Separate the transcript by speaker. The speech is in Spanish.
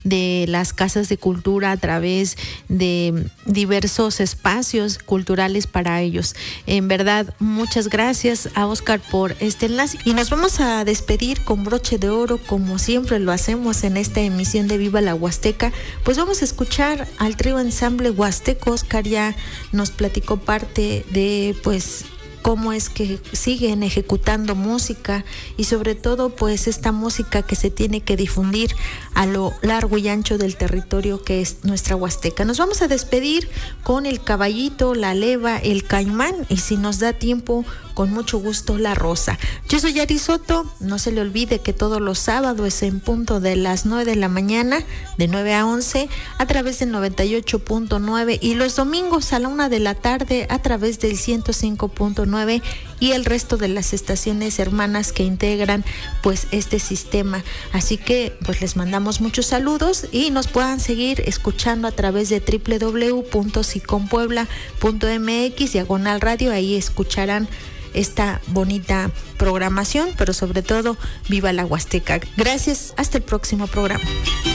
Speaker 1: de las casas de cultura, a través de diversos espacios culturales para ellos. En verdad, muchas gracias a Oscar por este enlace y nos vamos a despedir con broche de oro, como siempre lo hacemos en esta emisión de Viva la Huasteca. Pues vamos a escuchar al trío ensamble huasteco. Oscar ya nos platicó parte de cómo es que siguen ejecutando música y sobre todo pues esta música que se tiene que difundir a lo largo y ancho del territorio que es nuestra Huasteca. Nos vamos a despedir con el Caballito, la Leva, el Caimán y, si nos da tiempo, con mucho gusto, la Rosa. Yo soy Yari Soto. No se le olvide que todos los sábados es en punto de las 9 de la mañana, de 9 a 11, a través del 98.9, y los domingos a la 1 de la tarde a través del 105.9 y el resto de las estaciones hermanas que integran pues este sistema. Así que pues les mandamos muchos saludos y nos puedan seguir escuchando a través de www.siconpuebla.mx/radio. Ahí escucharán esta bonita programación, pero sobre todo, viva la Huasteca. Gracias, hasta el próximo programa.